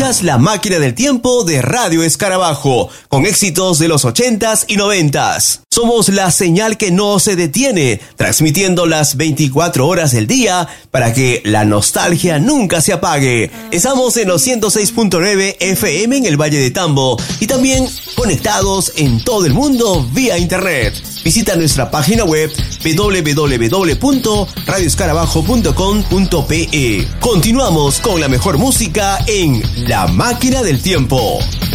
Escuchas La Máquina del Tiempo de Radio Escarabajo, con éxitos de los 80s y 90s. Somos la señal que no se detiene, transmitiendo las 24 horas del día para que la nostalgia nunca se apague. Estamos en los 106.9 FM en el Valle de Tambo y también conectados en todo el mundo vía internet. Visita nuestra página web www.radioescarabajo.com.pe. Continuamos con la mejor música en La Máquina del Tiempo.